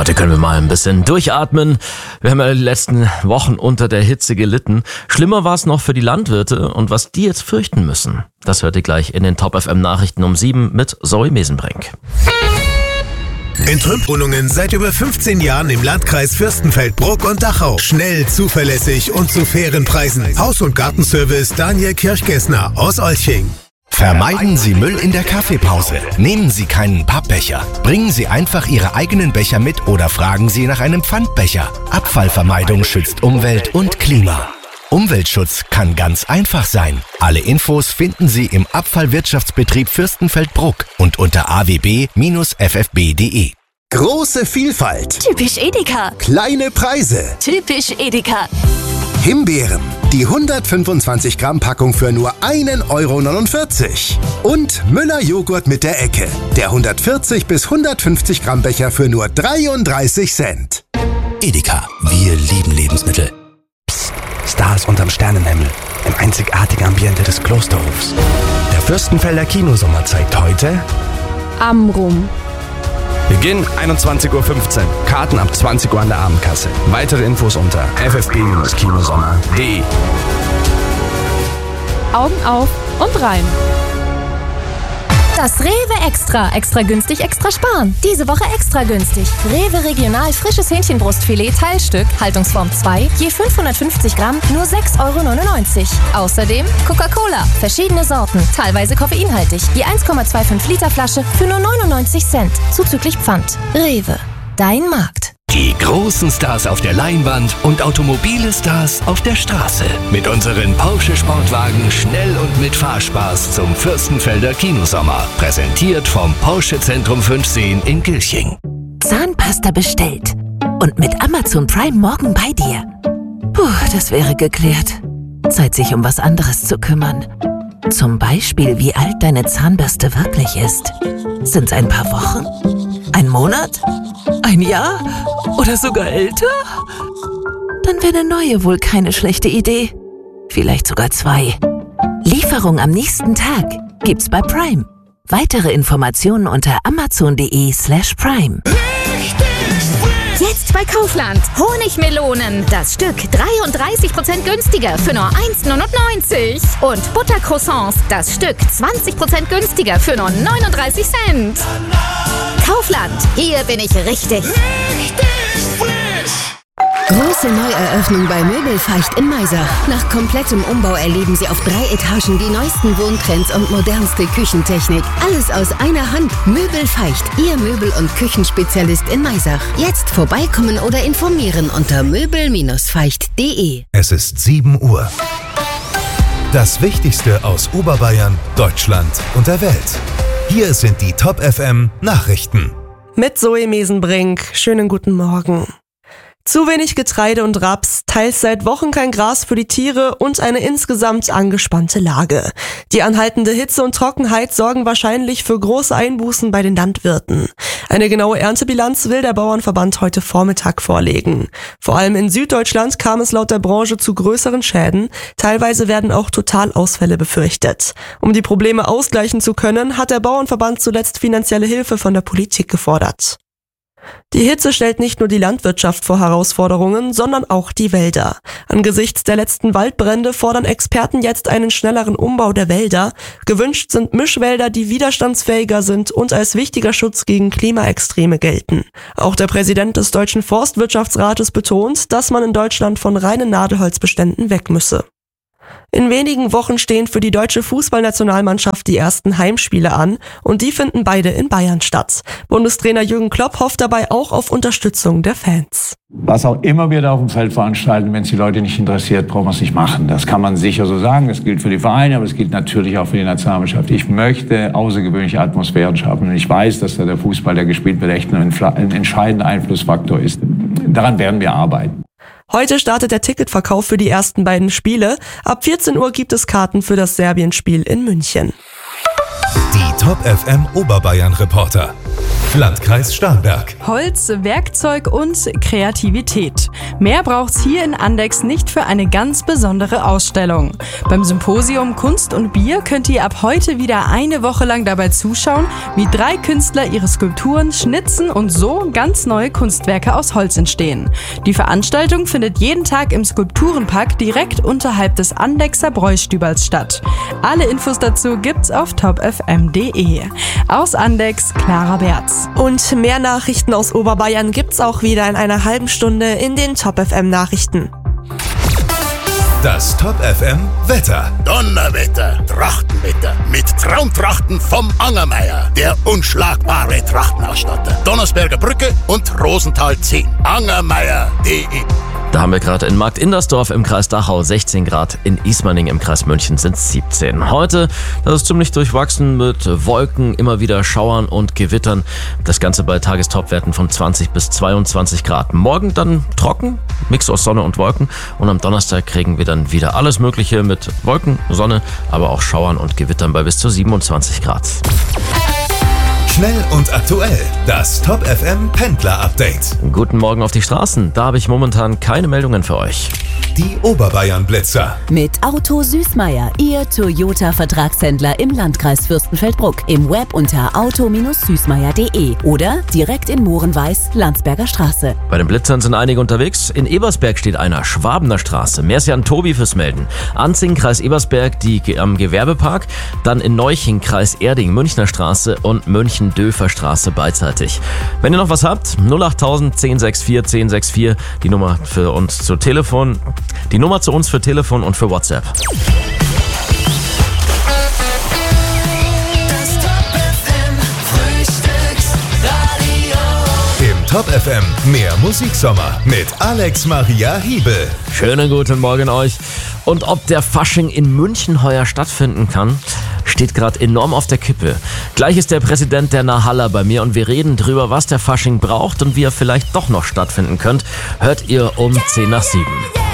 Heute können wir mal ein bisschen durchatmen. Wir haben ja die letzten Wochen unter der Hitze gelitten. Schlimmer war es noch für die Landwirte und was die jetzt fürchten müssen. Das hört ihr gleich in den Top FM Nachrichten um 7 mit Zoe Mesenbrink. Entrümpelungen seit über 15 Jahren im Landkreis Fürstenfeldbruck und Dachau. Schnell, zuverlässig und zu fairen Preisen. Haus- und Gartenservice Daniel Kirchgessner aus Olching. Vermeiden Sie Müll in der Kaffeepause. Nehmen Sie keinen Pappbecher. Bringen Sie einfach Ihre eigenen Becher mit oder fragen Sie nach einem Pfandbecher. Abfallvermeidung schützt Umwelt und Klima. Umweltschutz kann ganz einfach sein. Alle Infos finden Sie im Abfallwirtschaftsbetrieb Fürstenfeldbruck und unter awb-ffb.de. Große Vielfalt. Typisch Edeka. Kleine Preise. Typisch Edeka. Himbeeren. Die 125 Gramm Packung für nur 1,49 €. Und Müller Joghurt mit der Ecke. Der 140 bis 150 Gramm Becher für nur 33 Cent. Edeka. Wir lieben Lebensmittel. Psst. Stars unterm Sternenhimmel. Im einzigartigen Ambiente des Klosterhofs. Der Fürstenfelder Kinosommer zeigt heute Amrum. Beginn 21:15 Uhr. Karten ab 20 Uhr an der Abendkasse. Weitere Infos unter ffb-kinosommer.de. Augen auf und rein. Das Rewe Extra. Extra günstig, extra sparen. Diese Woche extra günstig. Rewe Regional frisches Hähnchenbrustfilet Teilstück, Haltungsform 2, je 550 Gramm, nur 6,99 €. Außerdem Coca-Cola, verschiedene Sorten, teilweise koffeinhaltig, je 1,25 Liter Flasche für nur 99 Cent, zuzüglich Pfand. Rewe, dein Markt. Die großen Stars auf der Leinwand und automobile Stars auf der Straße. Mit unseren Porsche Sportwagen schnell und mit Fahrspaß zum Fürstenfelder Kinosommer. Präsentiert vom Porsche Zentrum 5 Seen in Gilching. Zahnpasta bestellt und mit Amazon Prime morgen bei dir. Puh, das wäre geklärt. Zeit, sich um was anderes zu kümmern. Zum Beispiel, wie alt deine Zahnbürste wirklich ist. Sind's ein paar Wochen? Ein Monat? Ein Jahr? Oder sogar älter? Dann wäre eine neue wohl keine schlechte Idee. Vielleicht sogar 2. Lieferung am nächsten Tag gibt's bei Prime. Weitere Informationen unter amazon.de/prime. Jetzt bei Kaufland. Honigmelonen. Das Stück 33% günstiger für nur 1,99 €. Und Buttercroissants. Das Stück 20% günstiger für nur 39 Cent. Kaufland. Hier bin ich richtig. Große Neueröffnung bei Möbelfeicht in Maisach. Nach komplettem Umbau erleben Sie auf 3 Etagen die neuesten Wohntrends und modernste Küchentechnik. Alles aus einer Hand. Möbelfeicht, Ihr Möbel- und Küchenspezialist in Maisach. Jetzt vorbeikommen oder informieren unter möbel-feicht.de. Es ist 7 Uhr. Das Wichtigste aus Oberbayern, Deutschland und der Welt. Hier sind die Top FM Nachrichten. Mit Zoe Mesenbrink. Schönen guten Morgen. Zu wenig Getreide und Raps, teils seit Wochen kein Gras für die Tiere und eine insgesamt angespannte Lage. Die anhaltende Hitze und Trockenheit sorgen wahrscheinlich für große Einbußen bei den Landwirten. Eine genaue Erntebilanz will der Bauernverband heute Vormittag vorlegen. Vor allem in Süddeutschland kam es laut der Branche zu größeren Schäden. Teilweise werden auch Totalausfälle befürchtet. Um die Probleme ausgleichen zu können, hat der Bauernverband zuletzt finanzielle Hilfe von der Politik gefordert. Die Hitze stellt nicht nur die Landwirtschaft vor Herausforderungen, sondern auch die Wälder. Angesichts der letzten Waldbrände fordern Experten jetzt einen schnelleren Umbau der Wälder. Gewünscht sind Mischwälder, die widerstandsfähiger sind und als wichtiger Schutz gegen Klimaextreme gelten. Auch der Präsident des Deutschen Forstwirtschaftsrates betont, dass man in Deutschland von reinen Nadelholzbeständen weg müsse. In wenigen Wochen stehen für die deutsche Fußballnationalmannschaft die ersten Heimspiele an und die finden beide in Bayern statt. Bundestrainer Jürgen Klopp hofft dabei auch auf Unterstützung der Fans. Was auch immer wir da auf dem Feld veranstalten, wenn es die Leute nicht interessiert, brauchen wir es nicht machen. Das kann man sicher so sagen, das gilt für die Vereine, aber es gilt natürlich auch für die Nationalmannschaft. Ich möchte außergewöhnliche Atmosphären schaffen und ich weiß, dass da der Fußball, der gespielt wird, echt ein entscheidender Einflussfaktor ist. Daran werden wir arbeiten. Heute startet der Ticketverkauf für die ersten beiden Spiele. Ab 14 Uhr gibt es Karten für das Serbien-Spiel in München. Die Top FM Oberbayern Reporter. Landkreis Starnberg. Holz, Werkzeug und Kreativität. Mehr braucht's hier in Andex nicht für eine ganz besondere Ausstellung. Beim Symposium Kunst und Bier könnt ihr ab heute wieder eine Woche lang dabei zuschauen, wie 3 Künstler ihre Skulpturen schnitzen und so ganz neue Kunstwerke aus Holz entstehen. Die Veranstaltung findet jeden Tag im Skulpturenpark direkt unterhalb des Andexer Bräustüberls statt. Alle Infos dazu gibt's auf topfm.de. Aus Andex, Clara Berz. Und mehr Nachrichten aus Oberbayern gibt's auch wieder in einer halben Stunde in den Top FM Nachrichten. Das Top FM Wetter. Donnerwetter, Trachtenwetter mit Traumtrachten vom Angermeier, der unschlagbare Trachtenausstatter. Donnersberger Brücke und Rosenthal 10. Angermeier.de. Da haben wir gerade in Markt Indersdorf im Kreis Dachau 16 Grad, in Ismaning im Kreis München sind es 17. Heute, das ist ziemlich durchwachsen mit Wolken, immer wieder Schauern und Gewittern. Das Ganze bei Tagestopwerten von 20 bis 22 Grad. Morgen dann trocken, Mix aus Sonne und Wolken. Und am Donnerstag kriegen wir dann wieder alles Mögliche mit Wolken, Sonne, aber auch Schauern und Gewittern bei bis zu 27 Grad. Schnell und aktuell. Das Top FM Pendler Update. Guten Morgen auf die Straßen. Da habe ich momentan keine Meldungen für euch. Die Oberbayern Blitzer. Mit Auto Süßmeier, Ihr Toyota-Vertragshändler im Landkreis Fürstenfeldbruck. Im Web unter auto-süßmeier.de oder direkt in Mohrenweiß, Landsberger Straße. Bei den Blitzern sind einige unterwegs. In Ebersberg steht einer, Schwabener Straße. Merci an Tobi fürs Melden. Anzing, Kreis Ebersberg, die am Gewerbepark. Dann in Neuching, Kreis Erding, Münchner Straße und München-Döfer Straße beidseitig. Wenn ihr noch was habt, 08000 1064 1064, die Nummer für uns zu Telefon. Die Nummer zu uns für Telefon und für WhatsApp. Im Top FM mehr Musiksommer mit Alex Maria Hiebel. Schönen guten Morgen euch. Und ob der Fasching in München heuer stattfinden kann, steht gerade enorm auf der Kippe. Gleich ist der Präsident der Nahalla bei mir und wir reden drüber, was der Fasching braucht und wie er vielleicht doch noch stattfinden könnte. Hört ihr um 10 nach 7.